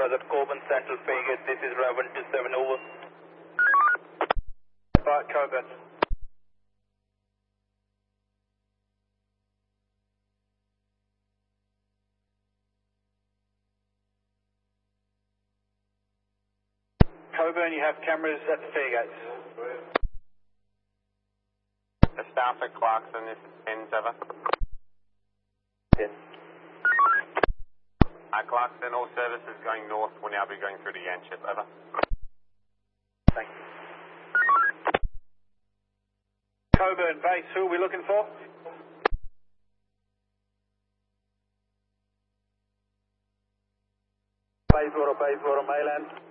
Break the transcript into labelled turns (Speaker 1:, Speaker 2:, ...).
Speaker 1: the Coburn Central Frigate, this is Raven 27 over. Coburn. Coburn, you have cameras at the Fairgates.
Speaker 2: The staff at Clarkson is 10 over.
Speaker 1: 10.
Speaker 2: Clarkson, all services going north will now be going through to Yanchep, over.
Speaker 1: Thank you. Coburn base, who are we looking for? Bayswater, mainland.